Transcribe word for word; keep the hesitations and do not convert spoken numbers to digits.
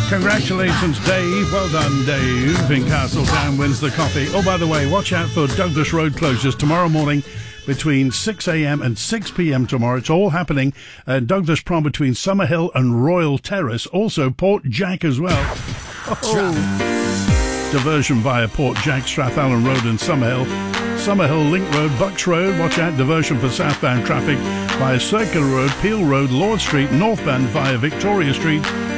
Congratulations, Dave. Well done, Dave. In Castletown wins the coffee. Oh, by the way, watch out for Douglas Road closures tomorrow morning between six a.m. and six p.m. tomorrow. It's all happening at Douglas Prom between Summerhill and Royal Terrace. Also, Port Jack as well. Oh. Diversion via Port Jack, Strathallan Road and Summerhill. Summerhill, Link Road, Bucks Road. Watch out, diversion for southbound traffic via Circular Road, Peel Road, Lord Street, northbound via Victoria Street.